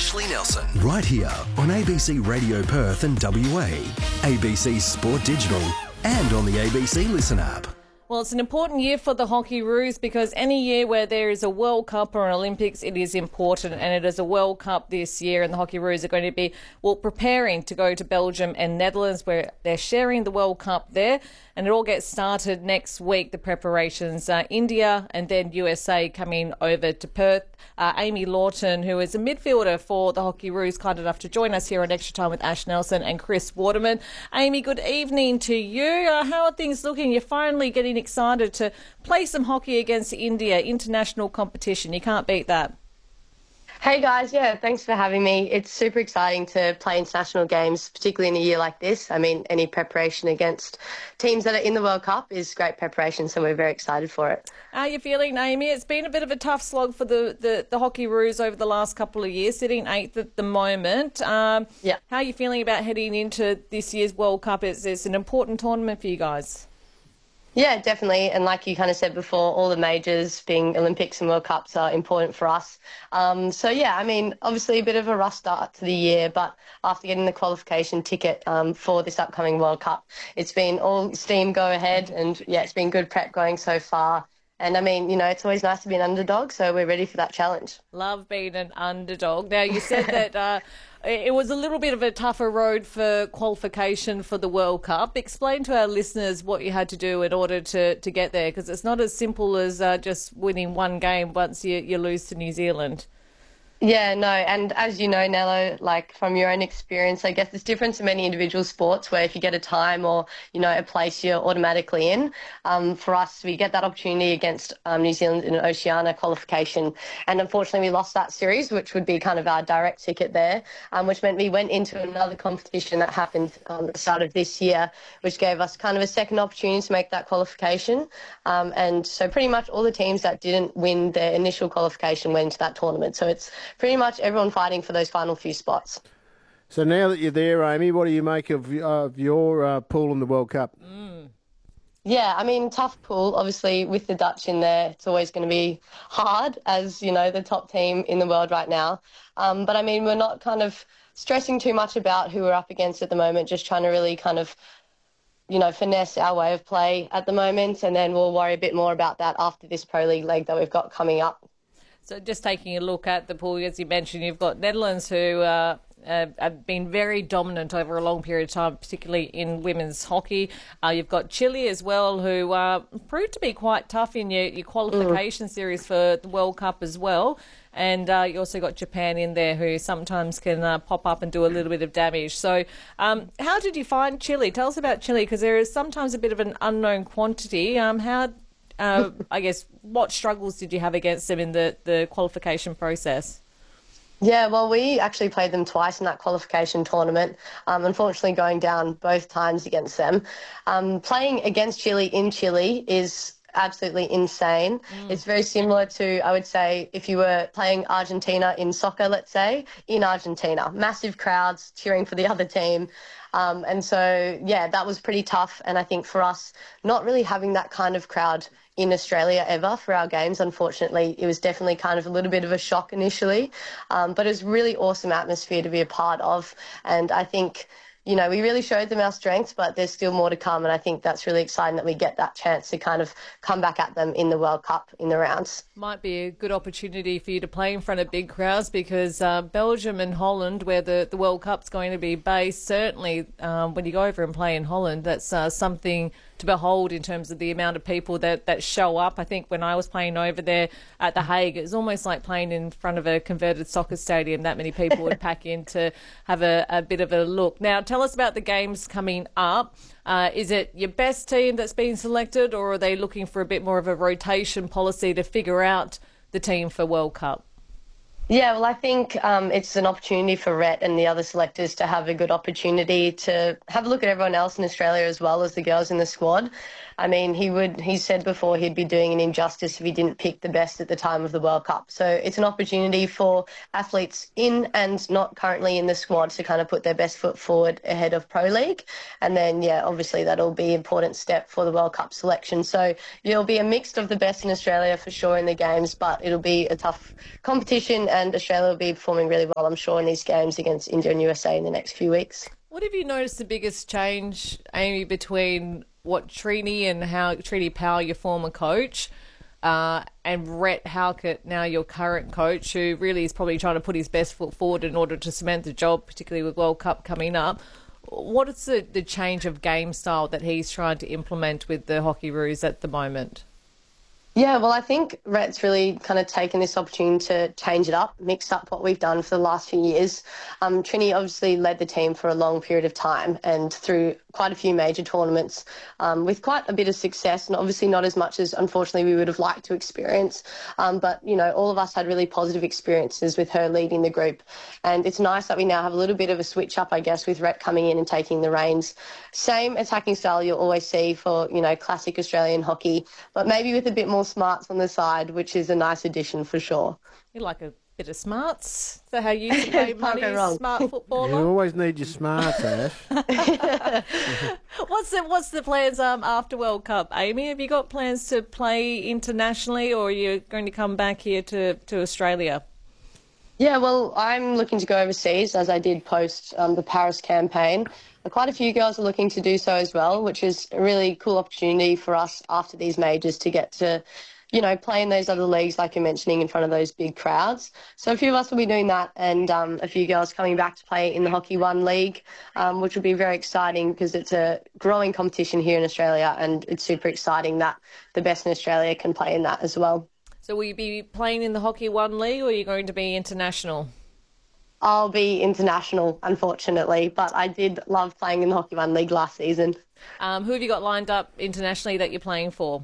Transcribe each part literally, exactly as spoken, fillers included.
Ashley Nelson. Right here on A B C Radio Perth and W A, A B C Sport Digital, and on the A B C Listen app. Well, it's an important year for the Hockeyroos because any year where there is a World Cup or an Olympics, it is important, and it is a World Cup this year, and the Hockeyroos are going to be, well, preparing to go to Belgium and Netherlands where they're sharing the World Cup there, and it all gets started next week, the preparations. Uh, India and then U S A coming over to Perth. Uh, Amy Lawton, who is a midfielder for the Hockeyroos, kind enough to join us here on Extra Time with Ash Nelson and Chris Waterman. Amy, good evening to you. Uh, how are things looking? You're finally getting excited to play some hockey against India, international competition. You can't beat that. Hey guys, yeah, thanks for having me. It's super exciting to play international games, particularly in a year like this. I mean, any preparation against teams that are in the World Cup is great preparation, so we're very excited for it. How are you feeling, Amy? It's been a bit of a tough slog for the, the, the Hockeyroos over the last couple of years, sitting eighth at the moment. Um, yeah. How are you feeling about heading into this year's World Cup? It's, it's an important tournament for you guys. Yeah, definitely. And like you kind of said before, all the majors, being Olympics and World Cups, are important for us. Um, so, yeah, I mean, obviously a bit of a rough start to the year, but after getting the qualification ticket um, for this upcoming World Cup, it's been all steam go ahead. And, yeah, it's been good prep going so far. And, I mean, you know, it's always nice to be an underdog, so we're ready for that challenge. Love being an underdog. Now, you said that uh, it was a little bit of a tougher road for qualification for the World Cup. Explain to our listeners what you had to do in order to, to get there, because it's not as simple as uh, just winning one game once you, you lose to New Zealand. Yeah, no, and as you know, Nello, like from your own experience, I guess it's different to many individual sports where if you get a time or, you know, a place, you're automatically in. Um, for us, we get that opportunity against um, New Zealand in an Oceania qualification, and unfortunately we lost that series, which would be kind of our direct ticket there, um, which meant we went into another competition that happened um, at the start of this year, which gave us kind of a second opportunity to make that qualification. Um, and so pretty much all the teams that didn't win their initial qualification went into that tournament. So it's pretty much everyone fighting for those final few spots. So now that you're there, Amy, what do you make of, uh, of your uh, pool in the World Cup? Mm. Yeah, I mean, tough pool. Obviously, with the Dutch in there, it's always going to be hard as, you know, the top team in the world right now. Um, but, I mean, we're not kind of stressing too much about who we're up against at the moment, just trying to really kind of, you know, finesse our way of play at the moment, and then we'll worry a bit more about that after this Pro League leg that we've got coming up. So just taking a look at the pool, as you mentioned, you've got Netherlands who uh, uh, have been very dominant over a long period of time, particularly in women's hockey. Uh, you've got Chile as well, who uh, proved to be quite tough in your, your qualification mm. series for the World Cup as well. And uh, you also got Japan in there, who sometimes can uh, pop up and do a little bit of damage. So um, how did you find Chile? Tell us about Chile, because there is sometimes a bit of an unknown quantity. Um, how... Uh, I guess, what struggles did you have against them in the, the qualification process? Yeah, well, we actually played them twice in that qualification tournament, um, unfortunately going down both times against them. Um, playing against Chile in Chile is absolutely insane. Mm. It's very similar to, I would say, if you were playing Argentina in soccer, let's say, in Argentina. Massive crowds cheering for the other team. Um, and so, yeah, that was pretty tough. And I think for us, not really having that kind of crowd in Australia ever for our games, unfortunately, it was definitely kind of a little bit of a shock initially. Um, but it was really awesome atmosphere to be a part of. And I think, you know, we really showed them our strengths, but there's still more to come. And I think that's really exciting that we get that chance to kind of come back at them in the World Cup in the rounds. Might be a good opportunity for you to play in front of big crowds, because uh, Belgium and Holland, where the, the World Cup's going to be based, certainly um, when you go over and play in Holland, that's uh, something to behold in terms of the amount of people that, that show up. I think when I was playing over there at The Hague, it was almost like playing in front of a converted soccer stadium. That many people would pack in to have a, a bit of a look. Now, tell us about the games coming up. Uh, is it your best team that's been selected, or are they looking for a bit more of a rotation policy to figure out the team for World Cup? Yeah, well, I think um, it's an opportunity for Rhett and the other selectors to have a good opportunity to have a look at everyone else in Australia as well as the girls in the squad. I mean, he would. He said before he'd be doing an injustice if he didn't pick the best at the time of the World Cup. So it's an opportunity for athletes in and not currently in the squad to kind of put their best foot forward ahead of Pro League. And then, yeah, obviously that'll be an important step for the World Cup selection. So it'll be a mix of the best in Australia for sure in the games, but it'll be a tough competition and Australia will be performing really well, I'm sure, in these games against India and U S A in the next few weeks. What have you noticed the biggest change, Amy, between what Trini and how Trini Powell, your former coach, uh, and Rhett Halkett, now your current coach, who really is probably trying to put his best foot forward in order to cement the job, particularly with World Cup coming up? What is the, the change of game style that he's trying to implement with the Hockeyroos at the moment? Yeah, well, I think Rhett's really kind of taken this opportunity to change it up, mix up what we've done for the last few years. Um, Trini obviously led the team for a long period of time and through quite a few major tournaments um, with quite a bit of success, and obviously not as much as, unfortunately, we would have liked to experience. Um, but, you know, all of us had really positive experiences with her leading the group. And it's nice that we now have a little bit of a switch up, I guess, with Rhett coming in and taking the reins. Same attacking style you'll always see for, you know, classic Australian hockey, but maybe with a bit more smarts on the side, which is a nice addition for sure. You like a bit of smarts? Is that how you used to play money, smart footballer? You always need your smarts, Ash. what's the What's the plans um, after World Cup, Amy? Have you got plans to play internationally, or are you going to come back here to, to Australia? Yeah, well, I'm looking to go overseas, as I did post um, the Paris campaign. Quite a few girls are looking to do so as well, which is a really cool opportunity for us after these majors to get to, you know, play in those other leagues, like you're mentioning, in front of those big crowds. So a few of us will be doing that, and um, a few girls coming back to play in the Hockey One League, um, which will be very exciting because it's a growing competition here in Australia, and it's super exciting that the best in Australia can play in that as well. So will you be playing in the Hockey One League, or are you going to be international? I'll be international, unfortunately, but I did love playing in the Hockey One League last season. Um, who have you got lined up internationally that you're playing for?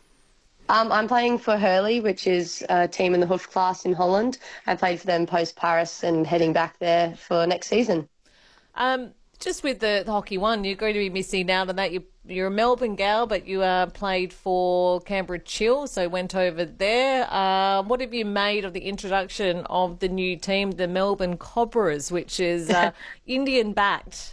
Um, I'm playing for Hurley, which is a team in the Hoof class in Holland. I played for them post-Paris and heading back there for next season. Um, just with the, the Hockey One, you're going to be missing out on that. You, you're a Melbourne gal, but you uh, played for Canberra Chill, so went over there. Uh, what have you made of the introduction of the new team, the Melbourne Cobras, which is uh, Indian-backed?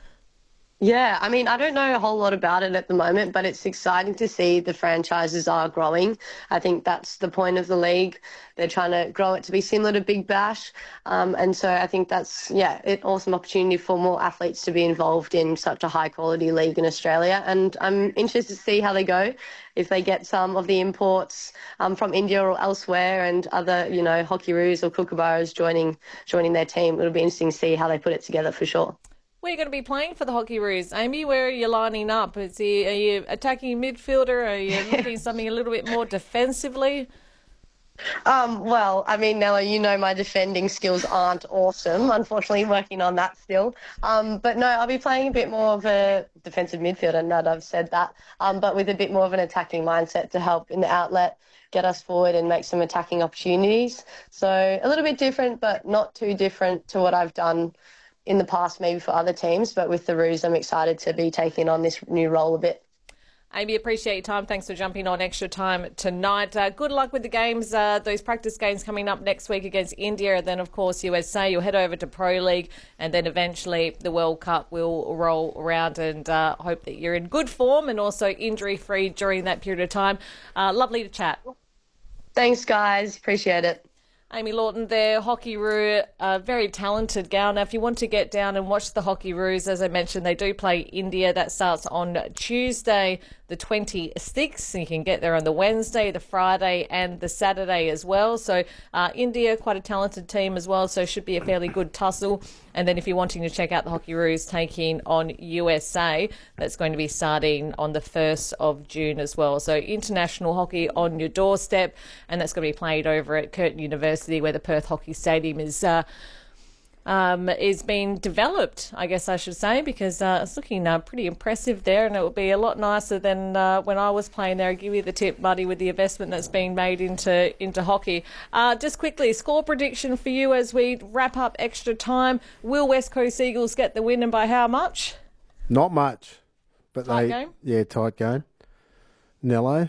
Yeah, I mean, I don't know a whole lot about it at the moment, but it's exciting to see the franchises are growing. I think that's the point of the league. They're trying to grow it to be similar to Big Bash. Um, and so I think that's, yeah, an awesome opportunity for more athletes to be involved in such a high-quality league in Australia. And I'm interested to see how they go, if they get some of the imports um, from India or elsewhere and other, you know, Hockeyroos or Kookaburras joining, joining their team. It'll be interesting to see how they put it together for sure. Where are you going to be playing for the Hockeyroos? Amy, where are you lining up? Is he, are you attacking midfielder? Are you looking something a little bit more defensively? Um, well, I mean, Nella, you know my defending skills aren't awesome. Unfortunately, working on that still. Um, but no, I'll be playing a bit more of a defensive midfielder, now that I've said that, um, but with a bit more of an attacking mindset to help in the outlet, get us forward and make some attacking opportunities. So a little bit different, but not too different to what I've done in the past, maybe for other teams, but with the Roos, I'm excited to be taking on this new role a bit. Amy, appreciate your time. Thanks for jumping on extra time tonight. Uh, good luck with the games, uh, those practice games coming up next week against India, and then, of course, U S A. You'll head over to Pro League, and then eventually the World Cup will roll around, and uh, hope that you're in good form and also injury-free during that period of time. Uh, lovely to chat. Thanks, guys. Appreciate it. Amy Lawton there, Hockeyroos, a very talented gal. Now, if you want to get down and watch the Hockeyroos, as I mentioned, they do play India. That starts on Tuesday, the twenty-sixth. You can get there on the Wednesday, the Friday, and the Saturday as well. So uh, India, quite a talented team as well, so should be a fairly good tussle. And then if you're wanting to check out the Hockeyroos taking on U S A, that's going to be starting on the first of June as well. So international hockey on your doorstep, and that's going to be played over at Curtin University, where the Perth Hockey Stadium is uh, um, is being developed, I guess I should say, because uh, it's looking uh, pretty impressive there, and it will be a lot nicer than uh, when I was playing there. I'll give you the tip, Muddy, with the investment that's being made into into hockey. Uh, just quickly, score prediction for you as we wrap up extra time. Will West Coast Eagles get the win, and by how much? Not much, but tight they game? Yeah, tight game. Nello.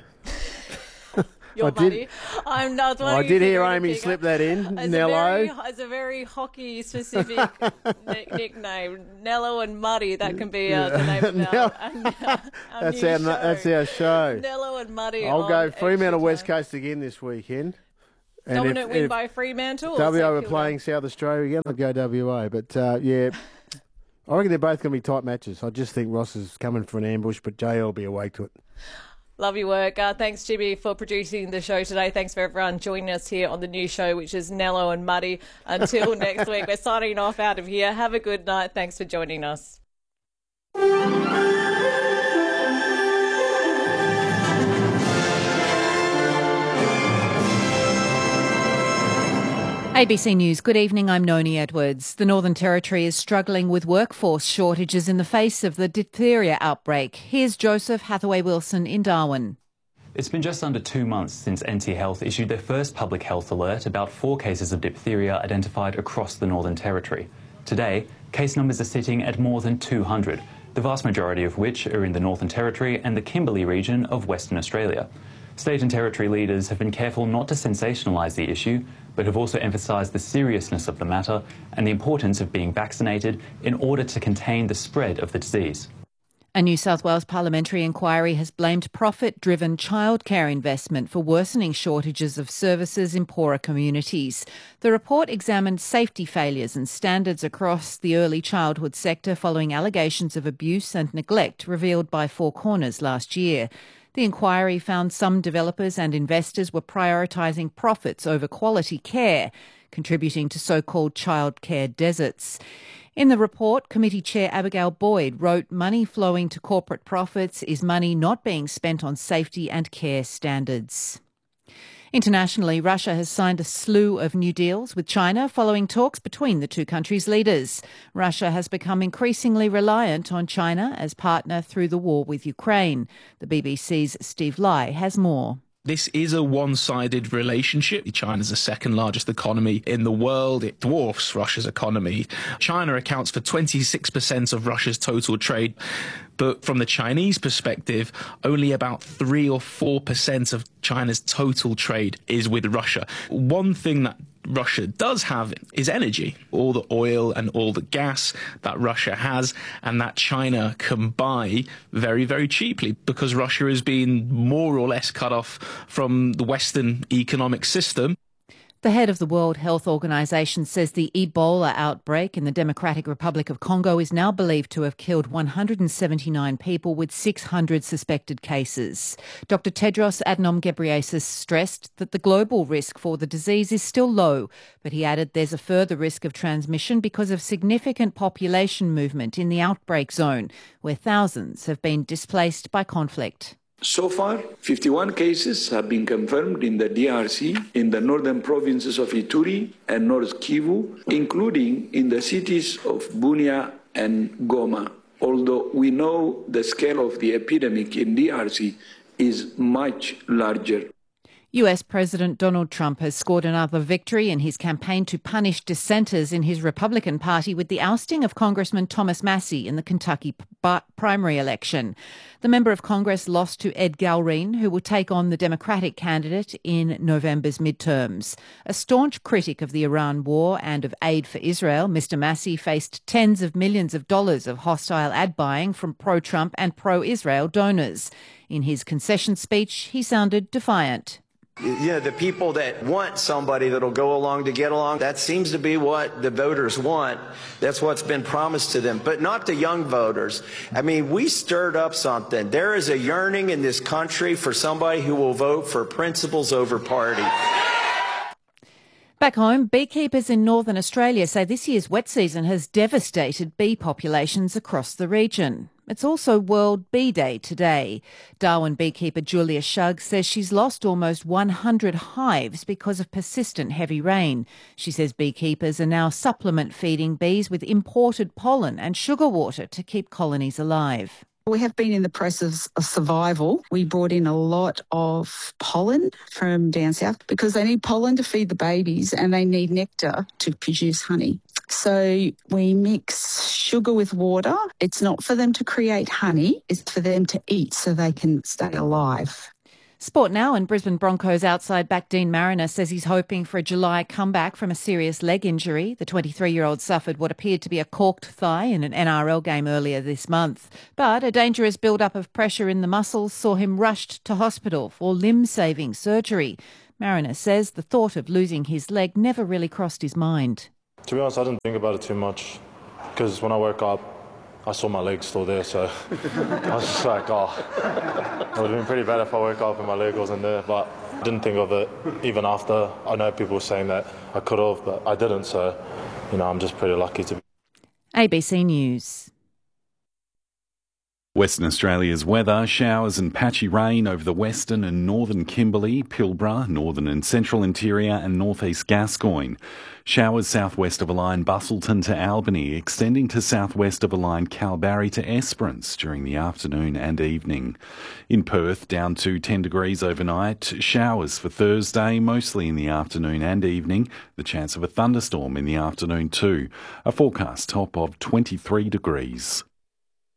You're I Muddy. did, I'm not. I did hear Amy slip that in. It's Nello. A very, it's a very hockey-specific nick, nickname. Nello and Muddy. That can be uh, the name of our, our, our that's new our show. that's our show. Nello and Muddy. I'll on go Fremantle Extra West Time. Coast again this weekend. And Dominant if, win if by Fremantle. W A or were St playing South Australia again, I'd go W A. But, uh, yeah, I reckon they're both going to be tight matches. I just think Ross is coming for an ambush, but J L will be awake to it. Love your work. Uh, thanks, Jimmy, for producing the show today. Thanks for everyone joining us here on the new show, which is Nello and Muddy. Until next week, we're signing off out of here. Have a good night. Thanks for joining us. A B C News, good evening, I'm Noni Edwards. The Northern Territory is struggling with workforce shortages in the face of the diphtheria outbreak. Here's Joseph Hathaway-Wilson in Darwin. It's been just under two months since N T Health issued their first public health alert about four cases of diphtheria identified across the Northern Territory. Today, case numbers are sitting at more than two hundred, the vast majority of which are in the Northern Territory and the Kimberley region of Western Australia. State and Territory leaders have been careful not to sensationalise the issue, but have also emphasised the seriousness of the matter and the importance of being vaccinated in order to contain the spread of the disease. A New South Wales parliamentary inquiry has blamed profit-driven childcare investment for worsening shortages of services in poorer communities. The report examined safety failures and standards across the early childhood sector following allegations of abuse and neglect revealed by Four Corners last year. The inquiry found some developers and investors were prioritising profits over quality care, contributing to so-called childcare deserts. In the report, Committee Chair Abigail Boyd wrote, money flowing to corporate profits is money not being spent on safety and care standards. Internationally, Russia has signed a slew of new deals with China following talks between the two countries' leaders. Russia has become increasingly reliant on China as partner through the war with Ukraine. The B B C's Steve Lai has more. This is a one-sided relationship. China's the second largest economy in the world. It dwarfs Russia's economy. China accounts for twenty-six percent of Russia's total trade. But from the Chinese perspective, only about three or four percent of China's total trade is with Russia. One thing that Russia does have is energy, all the oil and all the gas that Russia has and that China can buy very, very cheaply because Russia has been more or less cut off from the Western economic system. The head of the World Health Organization says the Ebola outbreak in the Democratic Republic of Congo is now believed to have killed one hundred seventy-nine people with six hundred suspected cases. Doctor Tedros Adhanom Ghebreyesus stressed that the global risk for the disease is still low, but he added there's a further risk of transmission because of significant population movement in the outbreak zone, where thousands have been displaced by conflict. So far, fifty-one cases have been confirmed in the D R C, in the northern provinces of Ituri and North Kivu, including in the cities of Bunia and Goma. Although we know the scale of the epidemic in D R C is much larger. U S President Donald Trump has scored another victory in his campaign to punish dissenters in his Republican Party with the ousting of Congressman Thomas Massie in the Kentucky primary election. The member of Congress lost to Ed Galrine, who will take on the Democratic candidate in November's midterms. A staunch critic of the Iran war and of aid for Israel, Mister Massie faced tens of millions of dollars of hostile ad buying from pro-Trump and pro-Israel donors. In his concession speech, he sounded defiant. You know, the people that want somebody that'll go along to get along, that seems to be what the voters want. That's what's been promised to them, but not the young voters. I mean, we stirred up something. There is a yearning in this country for somebody who will vote for principles over party. Back home, beekeepers in northern Australia say this year's wet season has devastated bee populations across the region. It's also World Bee Day today. Darwin beekeeper Julia Shug says she's lost almost one hundred hives because of persistent heavy rain. She says beekeepers are now supplement feeding bees with imported pollen and sugar water to keep colonies alive. We have been in the process of survival. We brought in a lot of pollen from down south because they need pollen to feed the babies and they need nectar to produce honey. So we mix sugar with water. It's not for them to create honey, it's for them to eat so they can stay alive. Sport now, and Brisbane Broncos outside back Dean Mariner says he's hoping for a July comeback from a serious leg injury. The twenty-three-year-old suffered what appeared to be a corked thigh in an N R L game earlier this month. But a dangerous build-up of pressure in the muscles saw him rushed to hospital for limb-saving surgery. Mariner says the thought of losing his leg never really crossed his mind. To be honest, I didn't think about it too much because when I woke up, I saw my leg still there, so I was just like, oh, it would have been pretty bad if I woke up and my leg wasn't there, but I didn't think of it even after. I know people were saying that I could have, but I didn't, so, you know, I'm just pretty lucky to be. A B C News. Western Australia's weather, showers and patchy rain over the western and northern Kimberley, Pilbara, northern and central interior and northeast Gascoyne. Showers southwest of a line Busselton to Albany, extending to southwest of a line Kalbarri to Esperance during the afternoon and evening. In Perth, down to ten degrees overnight. Showers for Thursday, mostly in the afternoon and evening. The chance of a thunderstorm in the afternoon too. A forecast top of twenty-three degrees.